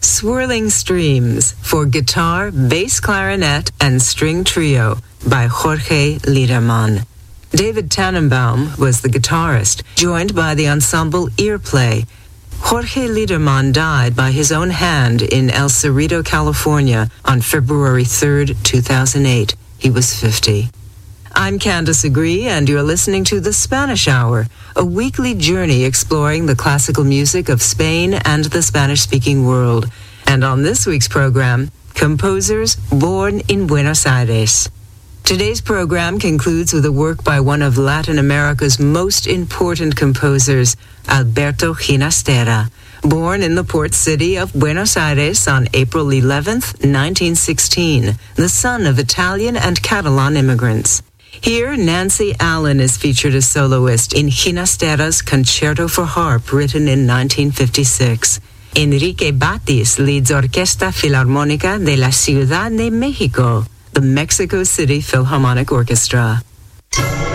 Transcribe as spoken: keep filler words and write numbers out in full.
Swirling Streams for guitar, bass clarinet, and string trio by Jorge Liderman. David Tannenbaum was the guitarist, joined by the ensemble Earplay. Jorge Liderman died by his own hand in El Cerrito, California on February third, two thousand eight. He was fifty. I'm Candace Agree, and you're listening to The Spanish Hour, a weekly journey exploring the classical music of Spain and the Spanish-speaking world. And on this week's program, composers born in Buenos Aires. Today's program concludes with a work by one of Latin America's most important composers, Alberto Ginastera. Born in the port city of Buenos Aires on April eleventh, nineteen sixteen, the son of Italian and Catalan immigrants. Here, Nancy Allen is featured as soloist in Ginastera's Concerto for Harp, written in nineteen fifty-six. Enrique Batis leads Orquesta Filarmónica de la Ciudad de México, the Mexico City Philharmonic Orchestra.